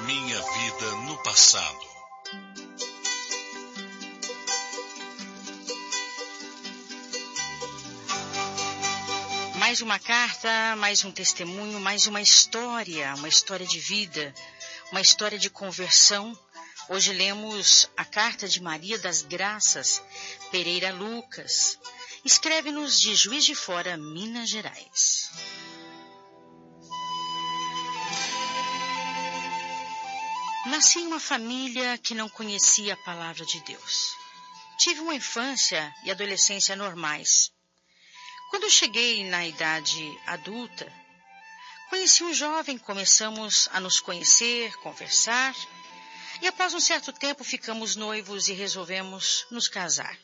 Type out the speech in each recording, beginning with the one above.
Minha vida no passado. Mais uma carta, mais um testemunho, mais uma história de vida, uma história de conversão. Hoje lemos a carta de Maria das Graças Pereira Lucas. Escreve-nos de Juiz de Fora, Minas Gerais. Nasci em uma família que não conhecia a palavra de Deus. Tive uma infância e adolescência normais. Quando cheguei na idade adulta, conheci um jovem, começamos a nos conhecer, conversar, e após um certo tempo ficamos noivos e resolvemos nos casar.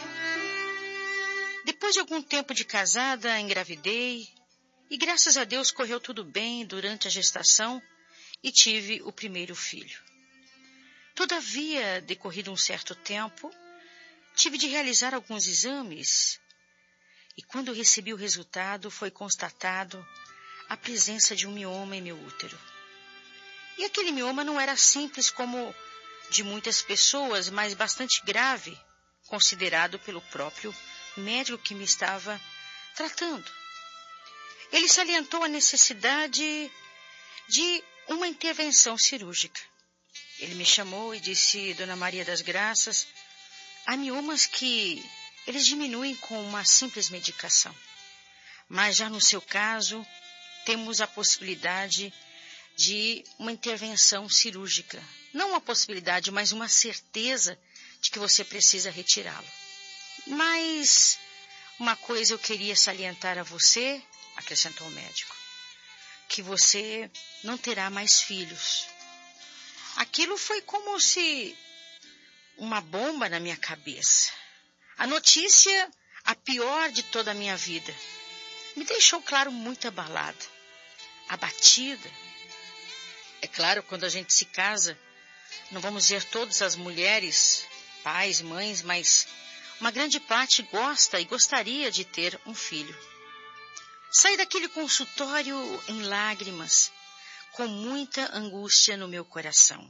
Depois de algum tempo de casada, engravidei, e graças a Deus correu tudo bem durante a gestação e tive o primeiro filho. Todavia, decorrido um certo tempo, tive de realizar alguns exames, e quando recebi o resultado, foi constatado a presença de um mioma em meu útero. E aquele mioma não era simples como de muitas pessoas, mas bastante grave, considerado pelo próprio médico que me estava tratando. Ele salientou a necessidade de uma intervenção cirúrgica. Ele me chamou e disse: Dona Maria das Graças, há miomas que eles diminuem com uma simples medicação. Mas já no seu caso, temos a possibilidade de uma intervenção cirúrgica. Não uma possibilidade, mas uma certeza de que você precisa retirá-lo. Mas uma coisa eu queria salientar a você, acrescentou o médico, que você não terá mais filhos. Aquilo foi como se uma bomba na minha cabeça. A notícia, a pior de toda a minha vida, me deixou, claro, muito abalada, abatida. É claro, quando a gente se casa, não vamos dizer todas as mulheres, pais, mães, mas uma grande parte gosta e gostaria de ter um filho. Saí daquele consultório em lágrimas, com muita angústia no meu coração.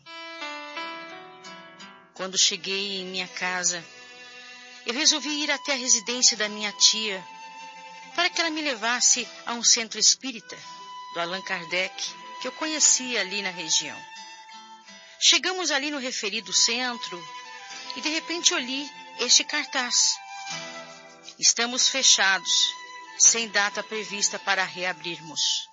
Quando cheguei em minha casa, eu resolvi ir até a residência da minha tia para que ela me levasse a um centro espírita do Allan Kardec, que eu conhecia ali na região. Chegamos ali no referido centro e de repente eu li este cartaz: estamos fechados, sem data prevista para reabrirmos.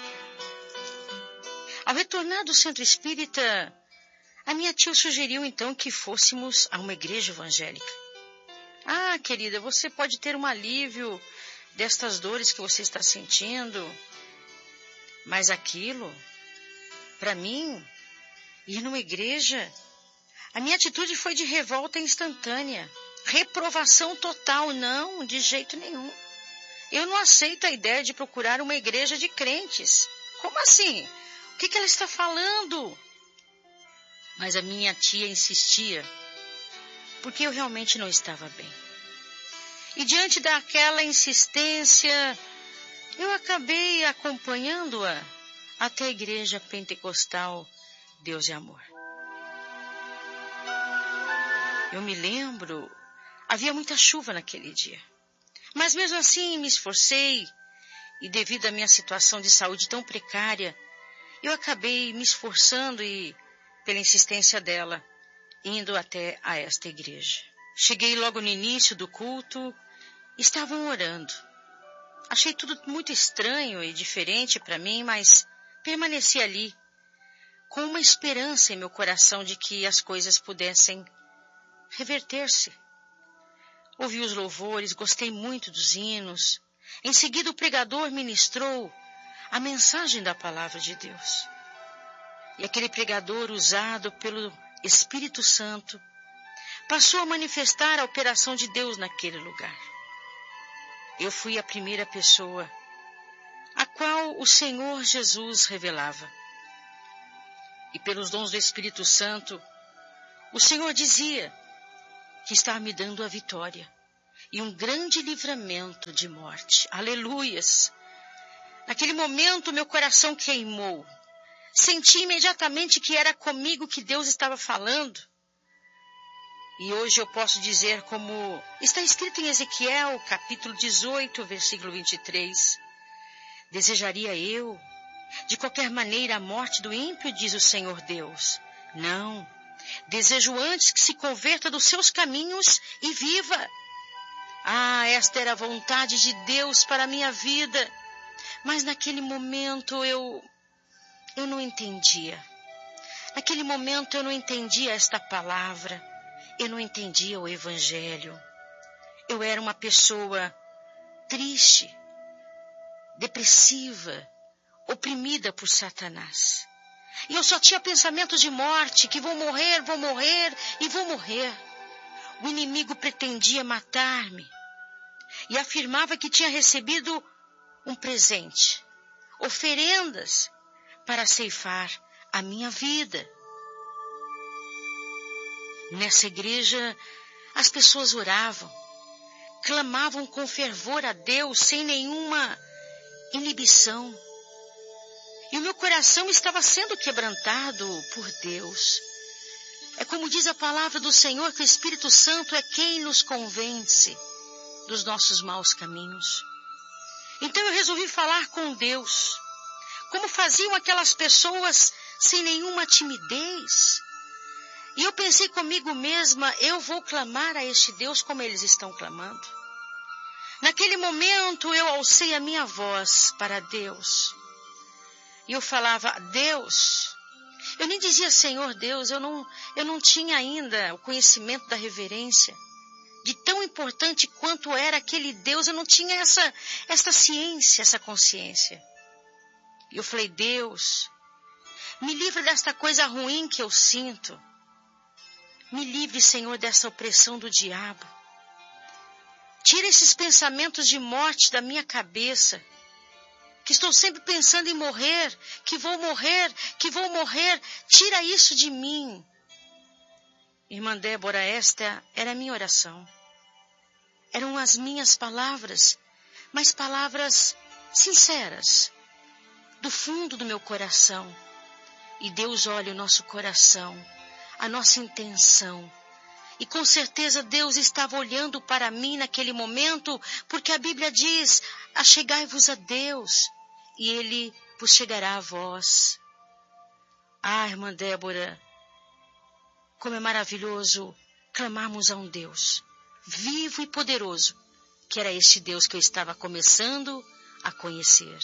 Ao retornar do centro espírita, a minha tia sugeriu então que fôssemos a uma igreja evangélica. Ah, querida, você pode ter um alívio destas dores que você está sentindo. Mas aquilo, para mim, ir numa igreja, a minha atitude foi de revolta instantânea, reprovação total, não, de jeito nenhum. Eu não aceito a ideia de procurar uma igreja de crentes. Como assim? O que ela está falando? Mas a minha tia insistia, porque eu realmente não estava bem. E diante daquela insistência, eu acabei acompanhando-a até a igreja pentecostal Deus e Amor. Eu me lembro, havia muita chuva naquele dia. Mas mesmo assim me esforcei e devido à minha situação de saúde tão precária, eu acabei me esforçando e, pela insistência dela, indo até a esta igreja. Cheguei logo no início do culto, estavam orando. Achei tudo muito estranho e diferente para mim, mas permaneci ali, com uma esperança em meu coração de que as coisas pudessem reverter-se. Ouvi os louvores, gostei muito dos hinos. Em seguida o pregador ministrou a mensagem da palavra de Deus. E aquele pregador, usado pelo Espírito Santo, passou a manifestar a operação de Deus naquele lugar. Eu fui a primeira pessoa a qual o Senhor Jesus revelava. E pelos dons do Espírito Santo, o Senhor dizia que estava me dando a vitória e um grande livramento de morte. Aleluias! Naquele momento, meu coração queimou. senti imediatamente que era comigo que Deus estava falando. E hoje eu posso dizer, como está escrito em Ezequiel, capítulo 18, versículo 23. Desejaria eu, de qualquer maneira, a morte do ímpio, diz o Senhor Deus. Não, desejo antes que se converta dos seus caminhos e viva. Ah, esta era a vontade de Deus para a minha vida. Mas naquele momento eu não entendia. Naquele momento eu não entendia esta palavra. Eu não entendia o Evangelho. Eu era uma pessoa triste, depressiva, oprimida por Satanás. E eu só tinha pensamentos de morte, que vou morrer e vou morrer. O inimigo pretendia matar-me e afirmava que tinha recebido um presente, oferendas para ceifar a minha vida. Nessa igreja, as pessoas oravam, clamavam com fervor a Deus sem nenhuma inibição. E o meu coração estava sendo quebrantado por Deus. É como diz a palavra do Senhor, que o Espírito Santo é quem nos convence dos nossos maus caminhos. Então eu resolvi falar com Deus, como faziam aquelas pessoas sem nenhuma timidez. E eu pensei comigo mesma, eu vou clamar a este Deus como eles estão clamando. Naquele momento eu alcei a minha voz para Deus. E eu falava, Deus. Eu nem dizia Senhor Deus, eu não tinha ainda o conhecimento da reverência. De tão importante quanto era aquele Deus, eu não tinha essa ciência, essa consciência. E eu falei, Deus, me livre desta coisa ruim que eu sinto. Me livre, Senhor, dessa opressão do diabo. Tira esses pensamentos de morte da minha cabeça, que estou sempre pensando em morrer, que vou morrer. Tira isso de mim. Irmã Débora, esta era a minha oração. Eram as minhas palavras, mas palavras sinceras, do fundo do meu coração. E Deus olha o nosso coração, a nossa intenção. E com certeza Deus estava olhando para mim naquele momento, porque a Bíblia diz, achegai-vos a Deus, e Ele vos chegará a vós. Ah, irmã Débora, como é maravilhoso clamarmos a um Deus vivo e poderoso, que era este Deus que eu estava começando a conhecer.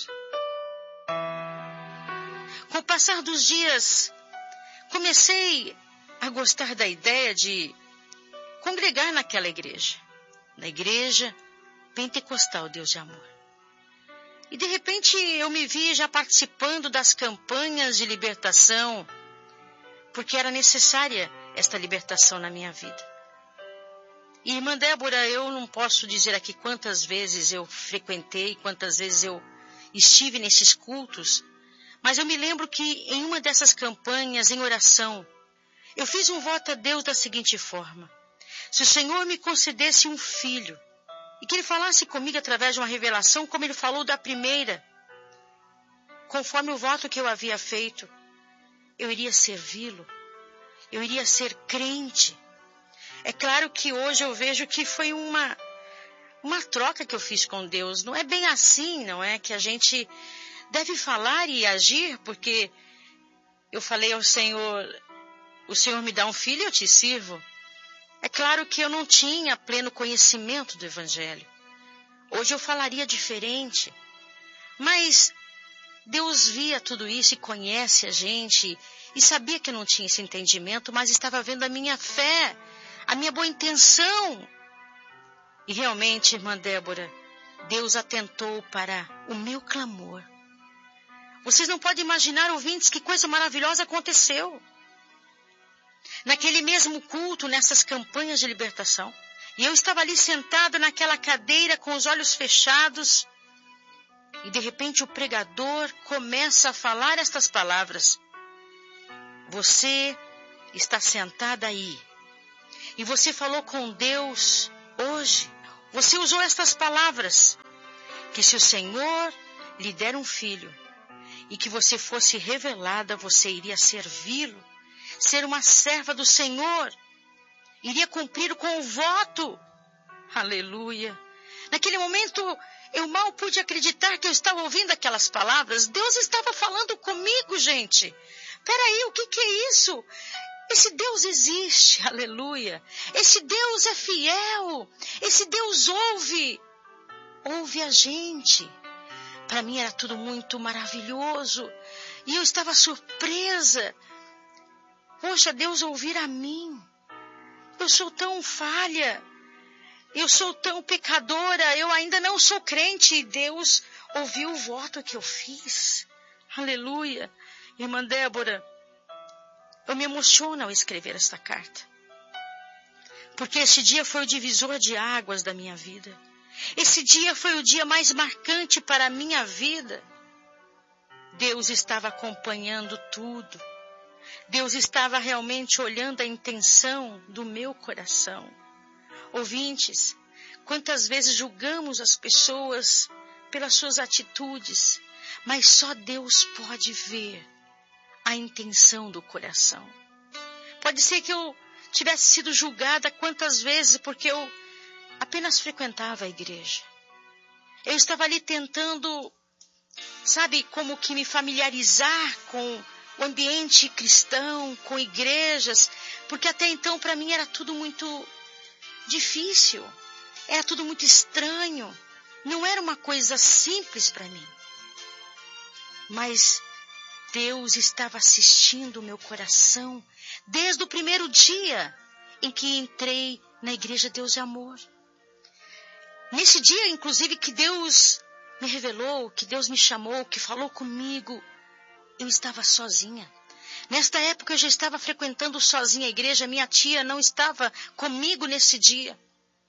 Com o passar dos dias, comecei a gostar da ideia de congregar naquela igreja, na igreja pentecostal Deus de Amor. E de repente eu me vi já participando das campanhas de libertação, porque era necessária esta libertação na minha vida. E, irmã Débora, eu não posso dizer aqui quantas vezes eu frequentei, quantas vezes eu estive nesses cultos, mas eu me lembro que em uma dessas campanhas, em oração, eu fiz um voto a Deus da seguinte forma: se o Senhor me concedesse um filho, e que Ele falasse comigo através de uma revelação, como Ele falou da primeira, conforme o voto que eu havia feito, eu iria servi-lo, eu iria ser crente. É claro que hoje eu vejo que foi uma troca que eu fiz com Deus. Não é bem assim, não é? Que a gente deve falar e agir, porque eu falei ao Senhor, o Senhor me dá um filho e eu te sirvo. É claro que eu não tinha pleno conhecimento do Evangelho. Hoje eu falaria diferente. Mas Deus via tudo isso e conhece a gente e sabia que eu não tinha esse entendimento, mas estava vendo a minha fé, a minha boa intenção. E realmente, irmã Débora, Deus atentou para o meu clamor. Vocês não podem imaginar, ouvintes, que coisa maravilhosa aconteceu. Naquele mesmo culto, nessas campanhas de libertação, e eu estava ali sentada naquela cadeira com os olhos fechados, e de repente o pregador começa a falar estas palavras. Você está sentada aí, e você falou com Deus hoje. Você usou estas palavras, que se o Senhor lhe der um filho, e que você fosse revelada, você iria servi-lo, ser uma serva do Senhor, iria cumprir com o voto. Aleluia! Naquele momento, eu mal pude acreditar que eu estava ouvindo aquelas palavras. Deus estava falando comigo, gente. Peraí, o que é isso? Esse Deus existe, aleluia. Esse Deus é fiel. Esse Deus ouve a gente. Para mim era tudo muito maravilhoso. E eu estava surpresa. Poxa, Deus ouvir a mim. Eu sou tão falha. Eu sou tão pecadora. Eu ainda não sou crente. E Deus ouviu o voto que eu fiz. Aleluia. Irmã Débora, eu me emociono ao escrever esta carta. Porque esse dia foi o divisor de águas da minha vida. Esse dia foi o dia mais marcante para a minha vida. Deus estava acompanhando tudo. Deus estava realmente olhando a intenção do meu coração. Ouvintes, quantas vezes julgamos as pessoas pelas suas atitudes, mas só Deus pode ver a intenção do coração. Pode ser que eu tivesse sido julgada quantas vezes porque eu apenas frequentava a igreja. Eu estava ali tentando, como que me familiarizar com o ambiente cristão, com igrejas, porque até então para mim era tudo muito difícil, era tudo muito estranho, não era uma coisa simples para mim. Mas Deus estava assistindo o meu coração desde o primeiro dia em que entrei na igreja Deus é Amor. Nesse dia, inclusive, que Deus me revelou, que Deus me chamou, que falou comigo, eu estava sozinha. Nesta época eu já estava frequentando sozinha a igreja, minha tia não estava comigo nesse dia.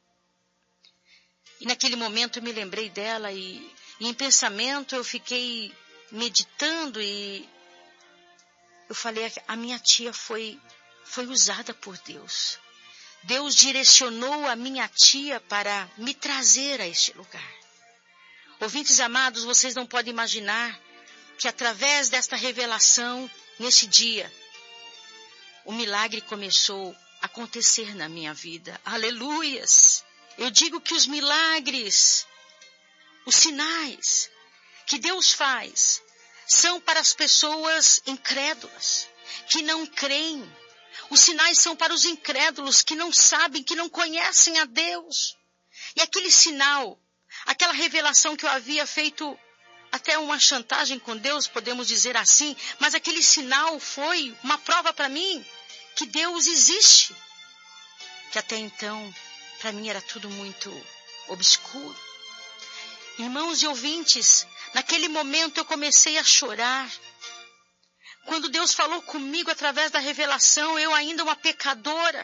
E naquele momento eu me lembrei dela e em pensamento eu fiquei meditando e eu falei, a minha tia foi usada por Deus. Deus direcionou a minha tia para me trazer a este lugar. Ouvintes amados, vocês não podem imaginar que através desta revelação, nesse dia, o milagre começou a acontecer na minha vida. Aleluias! Eu digo que os milagres, os sinais que Deus faz, são para as pessoas incrédulas, que não creem. Os sinais são para os incrédulos, que não sabem, que não conhecem a Deus. E aquele sinal, aquela revelação que eu havia feito, até uma chantagem com Deus, podemos dizer assim, mas aquele sinal foi uma prova para mim que Deus existe. Que até então, para mim era tudo muito obscuro. Irmãos e ouvintes, naquele momento eu comecei a chorar. Quando Deus falou comigo através da revelação, eu ainda uma pecadora.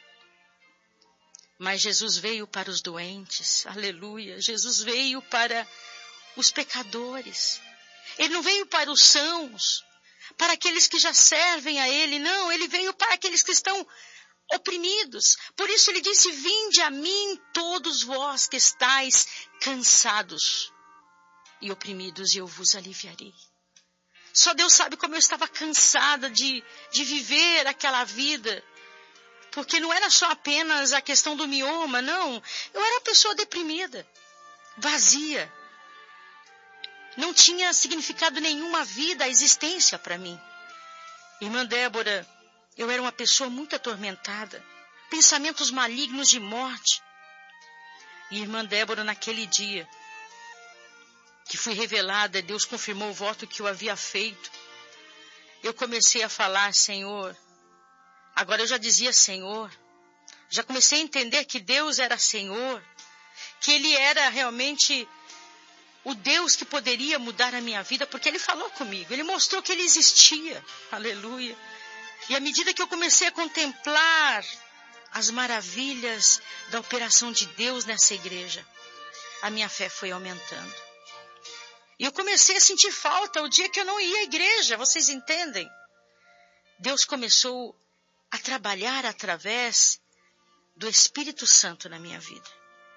Mas Jesus veio para os doentes, aleluia. Jesus veio para os pecadores. Ele não veio para os sãos, para aqueles que já servem a Ele, não. Ele veio para aqueles que estão oprimidos. Por isso ele disse, vinde a mim todos vós que estáis cansados e oprimidos, e eu vos aliviarei. Só Deus sabe como eu estava cansada de viver aquela vida. Porque não era só apenas a questão do mioma, não. Eu era uma pessoa deprimida, vazia. Não tinha significado nenhuma vida, a existência para mim. Irmã Débora, eu era uma pessoa muito atormentada. Pensamentos malignos de morte. E irmã Débora, naquele dia que fui revelada, Deus confirmou o voto que eu havia feito. Eu comecei a falar, Senhor. Agora eu já dizia Senhor. Já comecei a entender que Deus era Senhor. Que Ele era realmente o Deus que poderia mudar a minha vida, porque Ele falou comigo. Ele mostrou que Ele existia. Aleluia. E à medida que eu comecei a contemplar as maravilhas da operação de Deus nessa igreja, a minha fé foi aumentando. E eu comecei a sentir falta o dia que eu não ia à igreja, vocês entendem? Deus começou a trabalhar através do Espírito Santo na minha vida.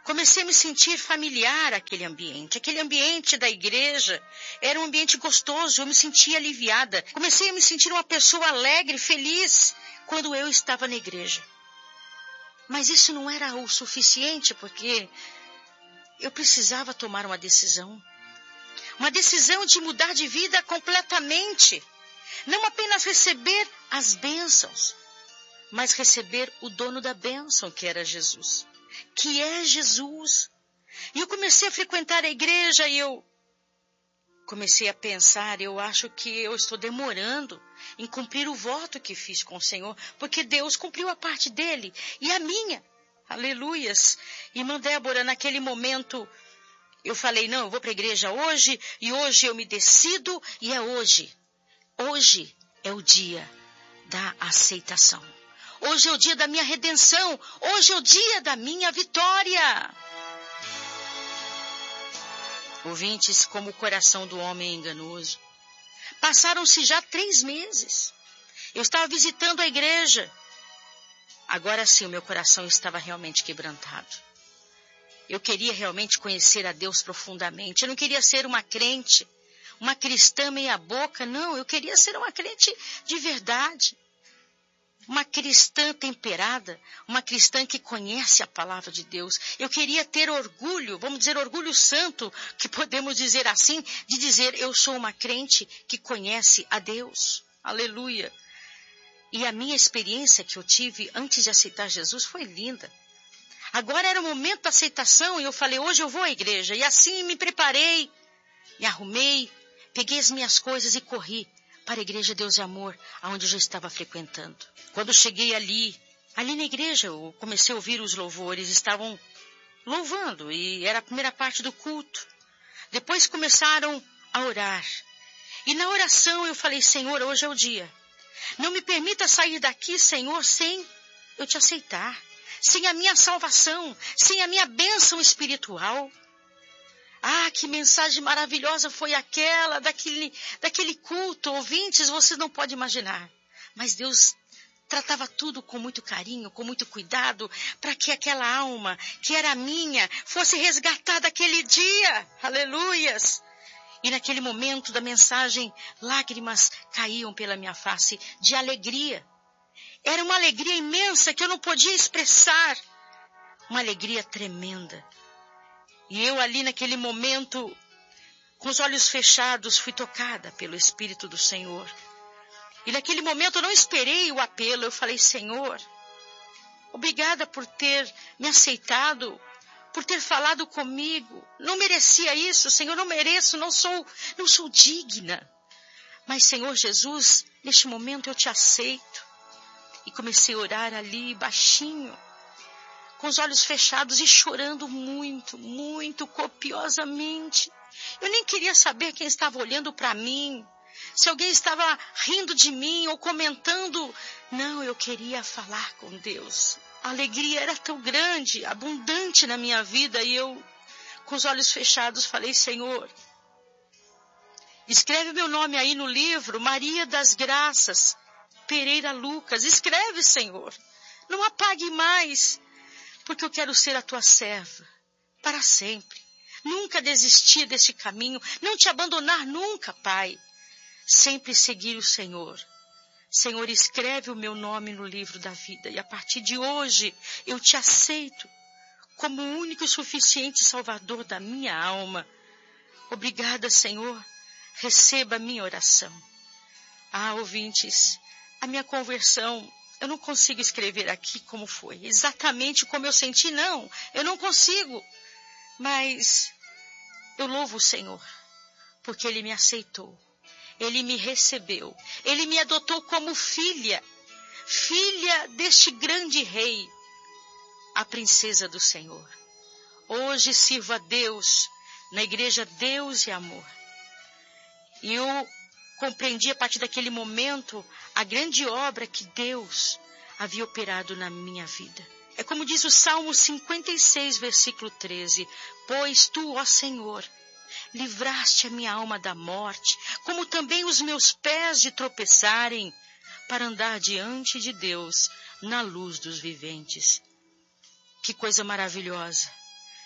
Comecei a me sentir familiar àquele ambiente da igreja era um ambiente gostoso, eu me sentia aliviada. Comecei a me sentir uma pessoa alegre, feliz, quando eu estava na igreja. Mas isso não era o suficiente, porque eu precisava tomar uma decisão de mudar de vida completamente. Não apenas receber as bênçãos, mas receber o dono da bênção, que era Jesus. Que é Jesus. E eu comecei a frequentar a igreja e eu comecei a pensar, eu acho que eu estou demorando em cumprir o voto que fiz com o Senhor, porque Deus cumpriu a parte dele e a minha. Aleluias. Irmã Débora, naquele momento, eu falei, não, eu vou para a igreja hoje, e hoje eu me decido, e é hoje. Hoje é o dia da aceitação. Hoje é o dia da minha redenção. Hoje é o dia da minha vitória. Ouvintes, como o coração do homem é enganoso. Passaram-se já 3 meses. Eu estava visitando a igreja. Agora sim, o meu coração estava realmente quebrantado. Eu queria realmente conhecer a Deus profundamente. Eu não queria ser uma crente, uma cristã meia boca. Não, eu queria ser uma crente de verdade. Uma cristã temperada, uma cristã que conhece a palavra de Deus. Eu queria ter orgulho, vamos dizer orgulho santo, que podemos dizer assim, de dizer eu sou uma crente que conhece a Deus. Aleluia. E a minha experiência que eu tive antes de aceitar Jesus foi linda. Agora era o momento da aceitação e eu falei, hoje eu vou à igreja. E assim me preparei, me arrumei, peguei as minhas coisas e corri para a igreja Deus e Amor, aonde eu já estava frequentando. Quando cheguei ali na igreja, eu comecei a ouvir os louvores, estavam louvando, e era a primeira parte do culto. Depois começaram a orar. E na oração eu falei, Senhor, hoje é o dia. Não me permita sair daqui, Senhor, sem eu te aceitar, sem a minha salvação, sem a minha bênção espiritual. Ah, que mensagem maravilhosa foi aquela, daquele culto, ouvintes, vocês não podem imaginar. Mas Deus tratava tudo com muito carinho, com muito cuidado, para que aquela alma, que era minha, fosse resgatada aquele dia. Aleluias! E naquele momento da mensagem, lágrimas caíam pela minha face de alegria. Era uma alegria imensa que eu não podia expressar. Uma alegria tremenda. E eu ali naquele momento, com os olhos fechados, fui tocada pelo Espírito do Senhor. E naquele momento eu não esperei o apelo, eu falei, Senhor, obrigada por ter me aceitado, por ter falado comigo. Não merecia isso, Senhor, não mereço, não sou digna. Mas, Senhor Jesus, neste momento eu te aceito. E comecei a orar ali, baixinho, com os olhos fechados e chorando muito, muito copiosamente. Eu nem queria saber quem estava olhando para mim, se alguém estava rindo de mim ou comentando. Não, eu queria falar com Deus. A alegria era tão grande, abundante na minha vida, e eu, com os olhos fechados, falei, Senhor, escreve meu nome aí no livro, Maria das Graças, Pereira Lucas. Escreve, Senhor. Não apague mais, porque eu quero ser a tua serva para sempre. Nunca desistir deste caminho, não te abandonar nunca, Pai. Sempre seguir o Senhor. Senhor, escreve o meu nome no livro da vida, e a partir de hoje eu te aceito como o único e suficiente Salvador da minha alma. Obrigada, Senhor. Receba a minha oração. Ah, ouvintes, a minha conversão, eu não consigo escrever aqui como foi, exatamente como eu senti, não, eu não consigo. Mas eu louvo o Senhor, porque Ele me aceitou, Ele me recebeu, Ele me adotou como filha deste grande rei, a princesa do Senhor. Hoje sirvo a Deus, na igreja Deus e Amor. E eu compreendi a partir daquele momento a grande obra que Deus havia operado na minha vida. É como diz o Salmo 56, versículo 13. Pois tu, ó Senhor, livraste a minha alma da morte, como também os meus pés de tropeçarem, para andar diante de Deus na luz dos viventes. Que coisa maravilhosa!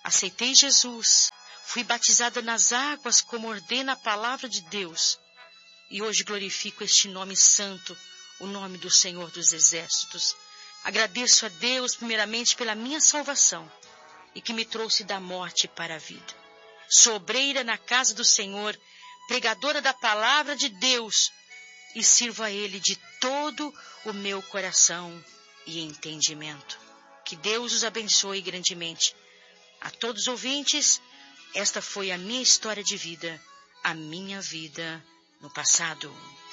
aceitei Jesus, fui batizada nas águas como ordena a palavra de Deus, e hoje glorifico este nome santo, o nome do Senhor dos Exércitos. Agradeço a Deus primeiramente pela minha salvação e que me trouxe da morte para a vida. Sou obreira na casa do Senhor, pregadora da palavra de Deus, e sirvo a Ele de todo o meu coração e entendimento. Que Deus os abençoe grandemente. A todos os ouvintes, esta foi a minha história de vida, a minha vida no passado.